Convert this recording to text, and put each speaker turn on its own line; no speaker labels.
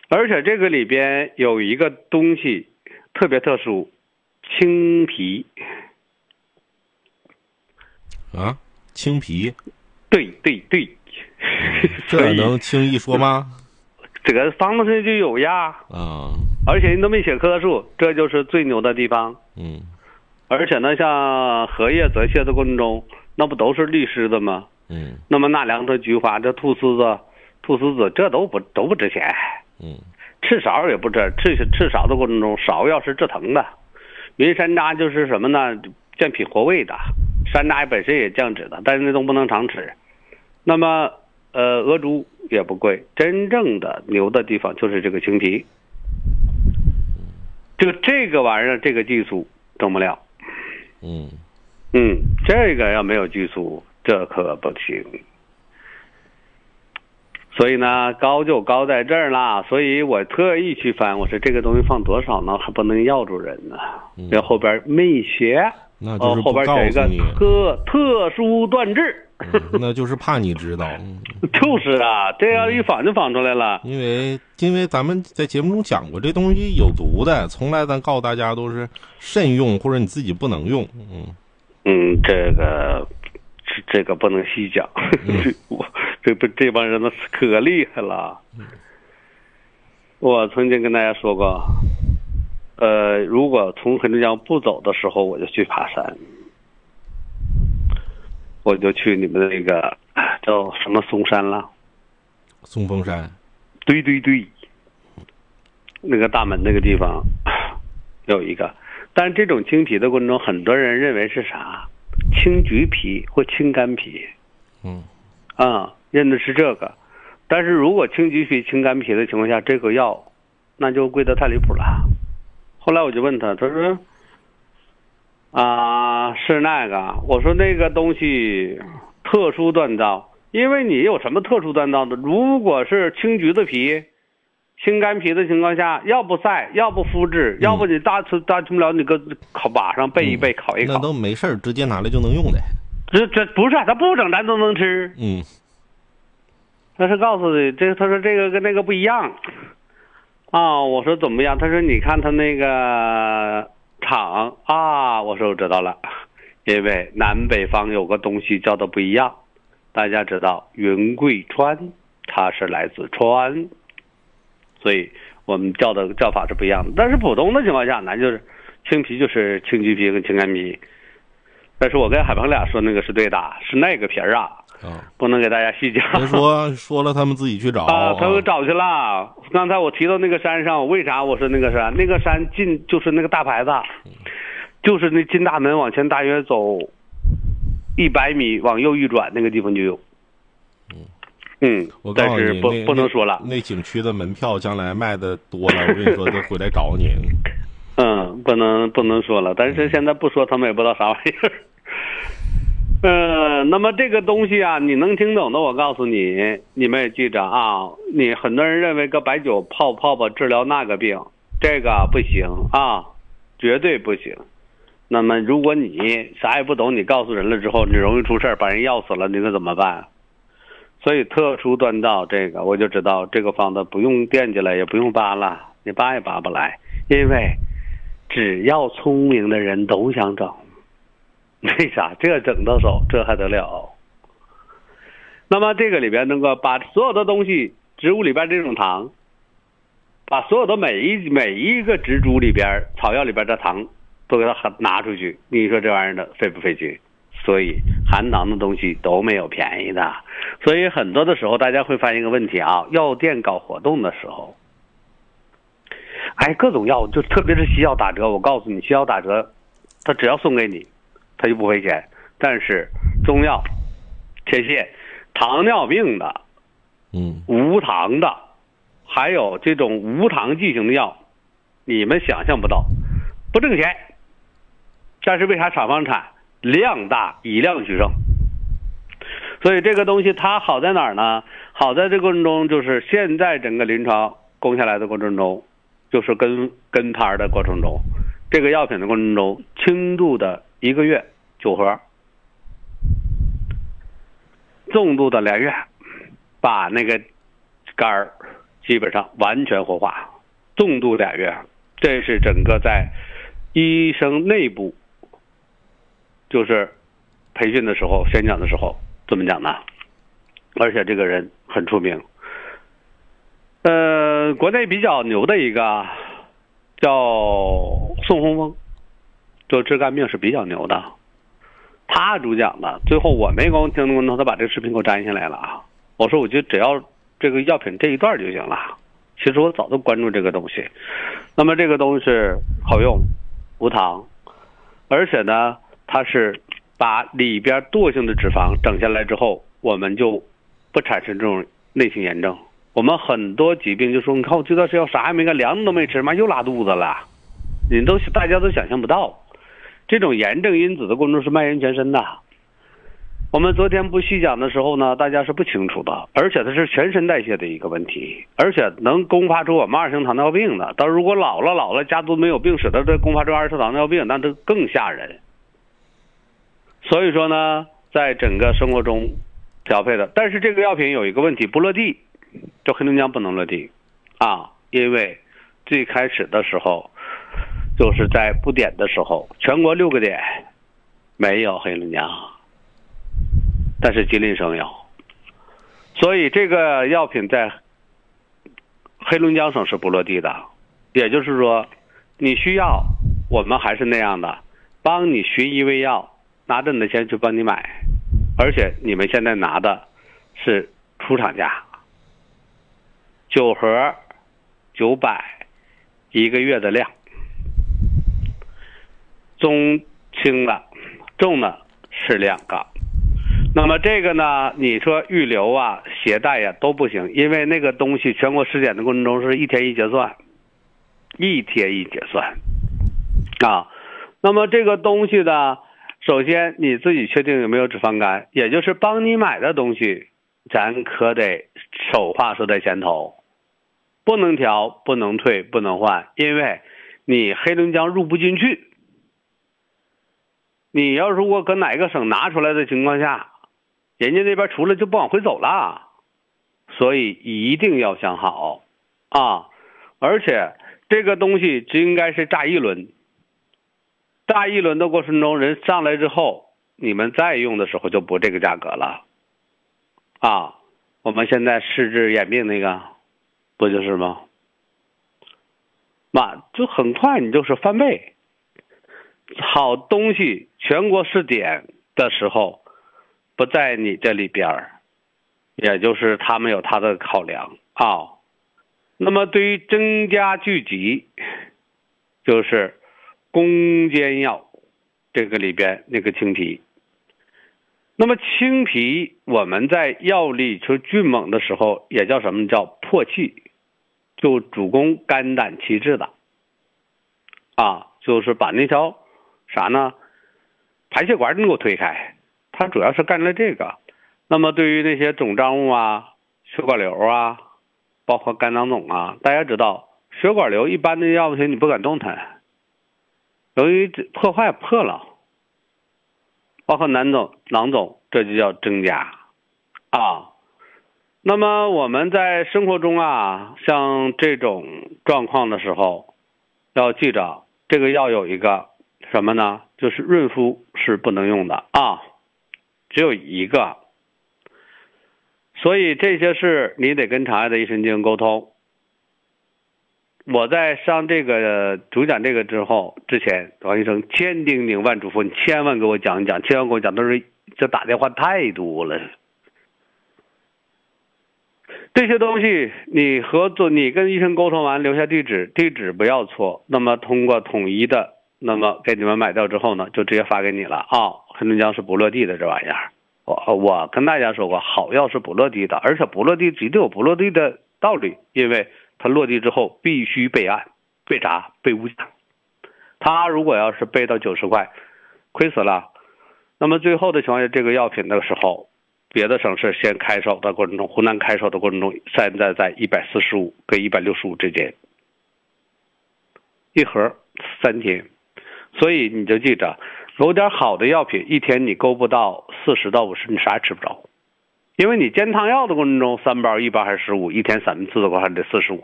而且这个里边有一个东西特别特殊，青皮。
啊，青皮。
对对对。
这能轻易说吗？
这个方子上就有呀。
啊。
而且你都没写棵数，这就是最牛的地方。而且呢，像荷叶择蟹的过程中，那不都是律师的吗？那么那两朵菊花，这菟丝子，这都不值钱。赤芍也不值，赤芍的过程中，芍药是治疼的，云山楂就是什么呢？健脾活胃的，山楂本身也降脂的，但是那都不能常吃。那么鹅珠也不贵，真正的牛的地方就是这个青皮。这个玩意儿，这个技术整不了。这个要没有技术，这可不行。所以呢，高就高在这儿啦。所以我特意去翻，我说这个东西放多少呢？还不能要住人呢。这后边没写，
那就是
后边写一个特殊断治。
那就是怕你知道。
就是啊，这样一仿就仿出来了。
因为咱们在节目中讲过，这东西有毒的，从来咱告诉大家都是慎用，或者你自己不能用。
这个不能细讲。这帮人可厉害了。我曾经跟大家说过，如果从黑龙江不走的时候，我就去爬山。我就去你们的那个叫什么嵩山了，
松峰山。
对，那个大门那个地方有一个，但是这种青皮的过程中，很多人认为是啥？青橘皮或青柑皮。认的是这个。但是如果青橘皮、青柑皮的情况下，这个药那就贵得太离谱了。后来我就问他说是那个。我说那个东西特殊锻造，因为你有什么特殊锻造的？如果是青橘子皮、青柑皮的情况下，要不晒，要不敷制，要不你大吃不了，你搁烤把上备一备，烤一烤，
那都没事，直接拿来就能用的。
这不是他不整咱都能吃。他是告诉你他说这个跟那个不一样我说怎么样？他说你看他那个厂我说我知道了，因为南北方有个东西叫的不一样。大家知道云贵川，它是来自川，所以我们叫法是不一样的。但是普通的情况下，那就是青皮就是青橘皮跟青柑皮。但是我跟海鹏俩说那个是对的，是那个皮儿不能给大家细讲。
说了他们自己去找
他们找去了。刚才我提到那个山上，为啥我说那个山进就是那个大牌子，就是那金大门往前大约走100米，往右一转那个地方就有。
我告诉你，
但是不能说了。
那景区的门票将来卖的多了，我跟你说，都回来找你。
不能说了，但是现在不说，他们也不知道啥玩意儿。那么这个东西你能听懂的，我告诉你，你们也记着你很多人认为搁白酒泡吧治疗那个病，这个不行绝对不行。那么如果你啥也不懂，你告诉人了之后，你容易出事把人要死了，你可怎么办？所以特殊锻造这个，我就知道这个方子不用惦记了，也不用扒了，你扒也扒不来，因为只要聪明的人都想整。为啥？这整到手，这还得了？那么这个里边能够把所有的东西，植物里边这种糖，把所有的每一个植株里边、草药里边的糖都给它拿出去，你说这玩意儿的费不费劲？所以含糖的东西都没有便宜的。所以很多的时候，大家会发现一个问题药店搞活动的时候，各种药，就特别是西药打折。我告诉你，西药打折，他只要送给你，他就不赔钱。但是中药、铁线、糖尿病的，无糖的，还有这种无糖剂型的药，你们想象不到，不挣钱。但是为啥厂房产？量大，以量取胜。所以这个东西它好在哪儿呢？好在这个过程中，就是现在整个临床攻下来的过程中，就是跟拍的过程中，这个药品的过程中，轻度的1个月9盒，重度的2月，把那个肝儿基本上完全活化，重度2月。这是整个在医生内部就是培训的时候宣讲的时候这么讲的，而且这个人很出名。国内比较牛的一个叫宋洪峰，就治肝病是比较牛的，他主讲的。最后我没光听懂，他把这个视频给我摘下来了啊。我说我就只要这个药品这一段就行了。其实我早都关注这个东西。那么这个东西好用，无糖，而且呢，它是把里边惰性的脂肪整下来之后，我们就不产生这种内性炎症。我们很多疾病就说，你看我这段时间啥也没干，凉的都没吃，妈又拉肚子了，大家都想象不到，这种炎症因子的过程是蔓延全身的。我们昨天不细讲的时候呢，大家是不清楚的，而且它是全身代谢的一个问题，而且能攻发出我们2型糖尿病的。但如果老了家族没有病史的，这攻发出2型糖尿病，那这更吓人。所以说呢，在整个生活中调配的，但是这个药品有一个问题，不落地，这黑龙江不能落地啊，因为最开始的时候就是在布点的时候，全国6个点没有黑龙江，但是吉林省有，所以这个药品在黑龙江省是不落地的。也就是说，你需要，我们还是那样的，帮你寻医喂药，拿着你的钱去帮你买，而且你们现在拿的是出厂价，9盒900，一个月的量，中轻的，重的是2个。那么这个呢，你说预留啊、携带呀都不行，因为那个东西全国实检的过程中是1天1结算，1天1结算啊。那么这个东西呢，首先你自己确定有没有脂肪肝，也就是帮你买的东西，咱可得手话说在前头，不能调、不能退、不能换，因为你黑龙江入不进去。你要如果搁哪个省拿出来的情况下，人家那边除了就不往回走了，所以一定要想好啊！而且这个东西只应该是炸一轮，炸一轮的过程中，人上来之后，你们再用的时候就不这个价格了啊！我们现在试治眼病那个，不就是吗？嘛，就很快你就是翻倍。好东西全国试点的时候不在你这里边，也就是他们有他的考量啊。那么对于增加聚集，就是攻坚药这个里边那个青皮。那么青皮我们在药力就迅猛的时候也叫什么，叫破气，就主攻肝胆气滞的啊，就是把那条啥呢？排泄管你给我推开，它主要是干了这个。那么对于那些肿胀物啊、血管瘤啊，包括肝囊肿啊，大家知道，血管瘤一般的药品你不敢动它，由于破坏破了，包括囊肿，这就叫增加啊。那么我们在生活中啊，像这种状况的时候，要记着这个药有一个什么呢？就是润肤是不能用的啊，只有一个。所以这些事你得跟长爱的医生进行沟通。我在上这个主讲这个之前，王医生千叮咛万嘱咐，你千万给我讲讲，千万给我讲，都是这打电话太多了。这些东西你合作，你跟医生沟通完，留下地址不要错。那么通过统一的，那么给你们买到之后呢，就直接发给你了啊。黑龙江是不落地的这玩意儿，我跟大家说过，好药是不落地的，而且不落地一定有不落地的道理，因为它落地之后必须备案、备查、备物价。他如果要是备到90块，亏死了。那么最后的情况下，这个药品的时候，别的省市先开售的过程中，湖南开售的过程中，现在在145跟165之间，一盒3天。所以你就记着，有点好的药品，一天你够不到40到50，你啥也吃不着因为你煎汤药的过程中，3包1包还是15，一天3次的话还得45